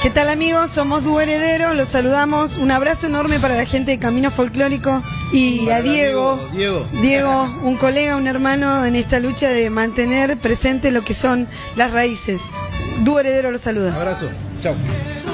¿Qué tal, amigos? Somos Dúo Herederos, los saludamos. Un abrazo enorme para la gente de Camino Folclórico y a Diego, un colega, un hermano en esta lucha de mantener presente lo que son las raíces. Dúo Herederos los saluda. Un abrazo, chao.